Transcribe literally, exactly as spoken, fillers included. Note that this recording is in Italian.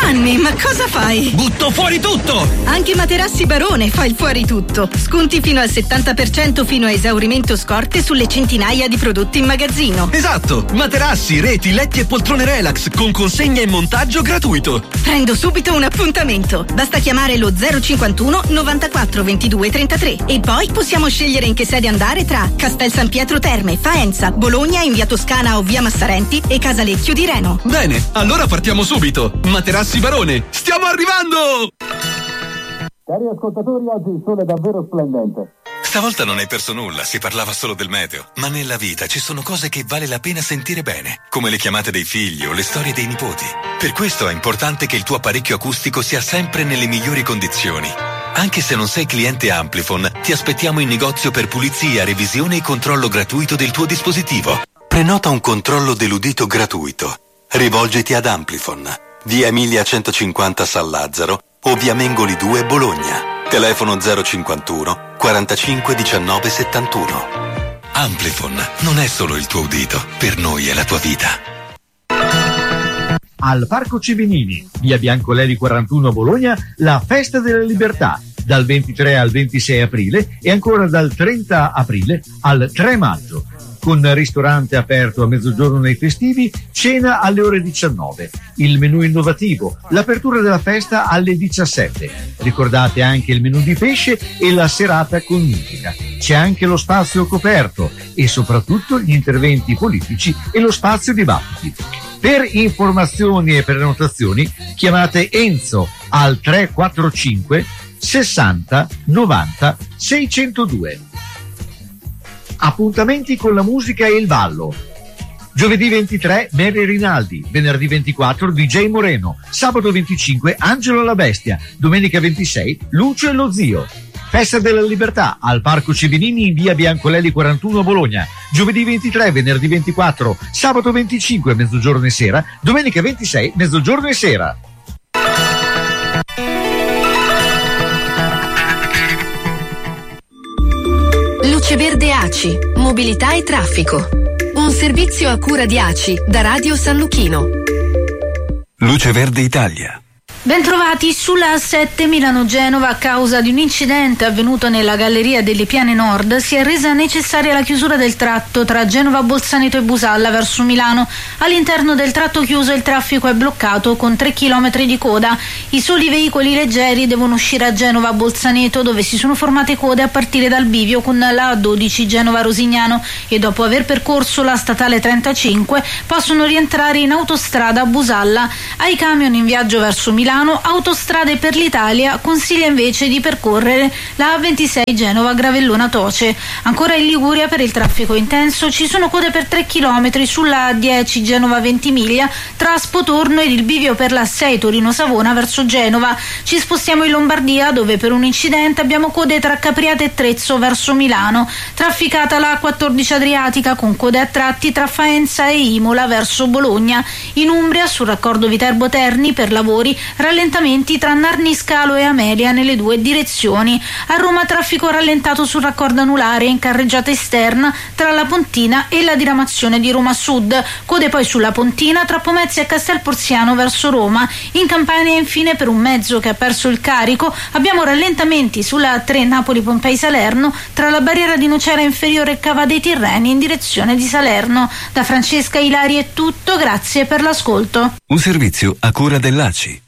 Giovanni, ma cosa fai? Butto fuori tutto! Anche Materassi Barone fa il fuori tutto. Sconti fino al settanta per cento fino a esaurimento scorte sulle centinaia di prodotti in magazzino. Esatto! Materassi, reti, letti e poltrone relax con consegna e montaggio gratuito. Prendo subito un appuntamento. Basta chiamare lo zero cinquantuno novantaquattro ventidue trentatré e poi possiamo scegliere in che sede andare tra Castel San Pietro Terme, Faenza, Bologna in via Toscana o via Massarenti e Casalecchio di Reno. Bene, allora partiamo subito. Materassi Barone, stiamo arrivando! Cari ascoltatori, oggi il sole è davvero splendente. Stavolta non hai perso nulla, si parlava solo del meteo. Ma nella vita ci sono cose che vale la pena sentire bene, come le chiamate dei figli o le storie dei nipoti. Per questo è importante che il tuo apparecchio acustico sia sempre nelle migliori condizioni. Anche se non sei cliente Amplifon, ti aspettiamo in negozio per pulizia, revisione e controllo gratuito del tuo dispositivo. Prenota un controllo dell'udito gratuito. Rivolgiti ad Amplifon, via Emilia centocinquanta San Lazzaro o via Mengoli due Bologna. Telefono zero cinquantuno quarantacinque diciannove settantuno. Amplifon non è solo il tuo udito, per noi è la tua vita. Al Parco Civinini, via Biancoleli quarantuno a Bologna, la Festa della Libertà, dal ventitré al ventisei aprile e ancora dal trenta aprile al tre maggio. Con ristorante aperto a mezzogiorno nei festivi, cena alle ore diciannove, il menù innovativo, l'apertura della festa alle diciassette. Ricordate anche il menù di pesce e la serata con musica. C'è anche lo spazio coperto e soprattutto gli interventi politici e lo spazio dibattiti. Per informazioni e prenotazioni chiamate Enzo al tre quattro cinque sessanta novanta seicentodue. Appuntamenti con la musica e il ballo. Giovedì ventitré Mary Rinaldi, venerdì ventiquattro D J Moreno, sabato venticinque Angelo la Bestia, domenica ventisei Lucio e lo Zio. Festa della Libertà al Parco Civinini in via Biancolelli quarantuno a Bologna. Giovedì ventitré, venerdì ventiquattro, sabato venticinque mezzogiorno e sera, domenica ventisei mezzogiorno e sera. Luce Verde A C I, mobilità e traffico. Un servizio a cura di A C I da Radio San Luchino. Luce Verde Italia. Bentrovati sulla A sette Milano-Genova. A causa di un incidente avvenuto nella galleria delle Piane Nord si è resa necessaria la chiusura del tratto tra Genova Bolzaneto e Busalla verso Milano. All'interno del tratto chiuso il traffico è bloccato con tre chilometri di coda. I soli veicoli leggeri devono uscire a Genova Bolzaneto, dove si sono formate code a partire dal bivio con la A dodici Genova Rosignano, e dopo aver percorso la statale trentacinque possono rientrare in autostrada a Busalla. Ai camion in viaggio verso Milano, Autostrade per l'Italia consiglia invece di percorrere la A ventisei Genova Gravellona Toce. Ancora in Liguria, per il traffico intenso ci sono code per tre chilometri sulla A dieci Genova Ventimiglia tra Spotorno ed il bivio per la sei Torino Savona verso Genova. Ci spostiamo in Lombardia, dove per un incidente abbiamo code tra Capriate e Trezzo verso Milano. Trafficata la A quattordici Adriatica con code a tratti tra Faenza e Imola verso Bologna. In Umbria, sul raccordo Viterbo Terni per lavori, rallentamenti tra Narni Scalo e Amelia nelle due direzioni. A Roma traffico rallentato sul raccordo anulare in carreggiata esterna tra la Pontina e la diramazione di Roma Sud. Code poi sulla Pontina tra Pomezia e Castel Porziano verso Roma. In Campania infine, per un mezzo che ha perso il carico, abbiamo rallentamenti sulla A tre Napoli Pompei Salerno tra la barriera di Nocera Inferiore e Cava dei Tirreni in direzione di Salerno. Da Francesca Ilari è tutto, grazie per l'ascolto. Un servizio a cura dell'A C I.